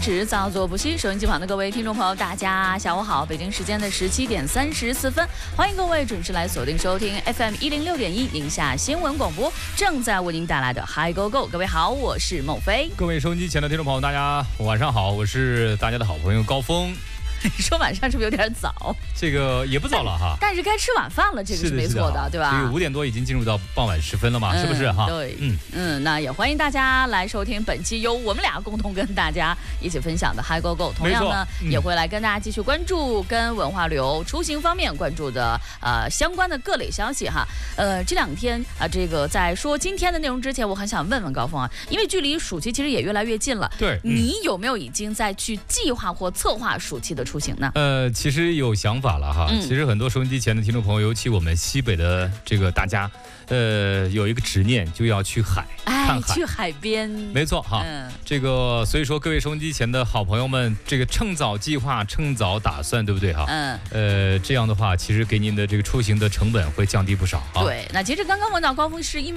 迟，早作不息。收音机旁的各位听众朋友，大家下午好，北京时间的17点34分，欢迎各位准时来锁定收听 FM 106.1宁夏新闻广播，正在为您带来的 Hi Go Go。各位好，我是孟非。 各位收音机前的听众朋友，大家晚上好，我是大家的好朋友高峰。 说晚上是不是有点早？ 这个也不早了哈， 但是该吃晚饭了，这个是没错的，对吧？ 这个5点多已经进入到傍晚时分了嘛，是不是哈？ 对，那也欢迎大家来收听本期由我们俩共同跟大家一起分享的 Hi Go Go。同样呢，也会来跟大家继续关注跟文化旅游、出行方面关注的相关的各类消息哈。这两天这个在说今天的内容之前，我很想问问高峰啊，因为距离暑期其实也越来越近了， 对， 你有没有已经在去计划或策划暑期的出行呢？ 其实有想法了哈。其实很多收音机前的听众朋友，尤其我们西北的这个大家，有一个执念，就要去海，看海， 去海边。 没错哈。这个所以说各位收音机前的好朋友们，这个趁早计划，趁早打算，对不对哈？这样的话，其实给您的这个出行的成本会降低不少啊。 对，那其实刚刚问到高峰是因为